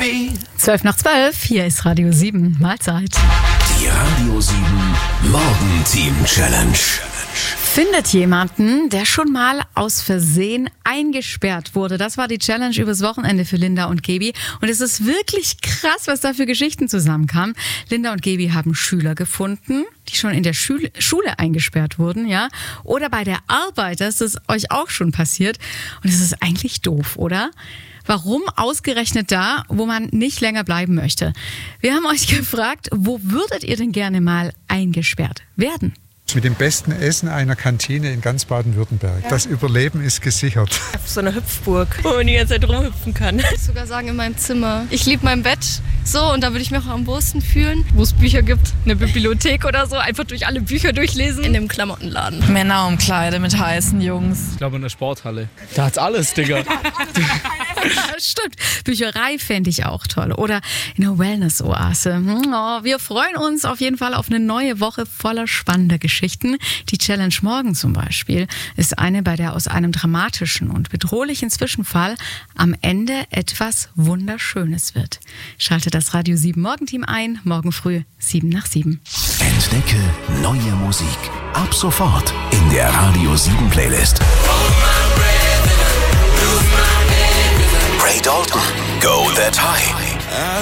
12:12, hier ist Radio 7, Mahlzeit. Die Radio 7 Morgenteam-Challenge. Findet jemanden, der schon mal aus Versehen eingesperrt wurde. Das war die Challenge übers Wochenende für Linda und Gebi. Und es ist wirklich krass, was da für Geschichten zusammenkamen. Linda und Gebi haben Schüler gefunden, die schon in der Schule eingesperrt wurden, ja. Oder bei der Arbeit, das ist euch auch schon passiert. Und es ist eigentlich doof, oder? Warum ausgerechnet da, wo man nicht länger bleiben möchte? Wir haben euch gefragt, wo würdet ihr denn gerne mal eingesperrt werden? Mit dem besten Essen einer Kantine in ganz Baden-Württemberg. Ja. Das Überleben ist gesichert. Auf so einer Hüpfburg, wo man die ganze Zeit rumhüpfen kann. Ich würde sogar sagen, in meinem Zimmer. Ich liebe mein Bett so und da würde ich mich auch am wohlsten fühlen. Wo es Bücher gibt, eine Bibliothek oder so, einfach durch alle Bücher durchlesen. In dem Klamottenladen. Männerumkleide mit heißen Jungs. Ich glaube in der Sporthalle. Da hat's alles, Digga. Stimmt. Bücherei fände ich auch toll. Oder in einer Wellness-Oase. Oh, wir freuen uns auf jeden Fall auf eine neue Woche voller spannender Geschichten. Die Challenge morgen zum Beispiel ist eine, bei der aus einem dramatischen und bedrohlichen Zwischenfall am Ende etwas Wunderschönes wird. Schalte das Radio 7 Morgenteam ein, morgen früh 7:07. Entdecke neue Musik. Ab sofort in der Radio 7 Playlist. Ray Dalton, Go That High.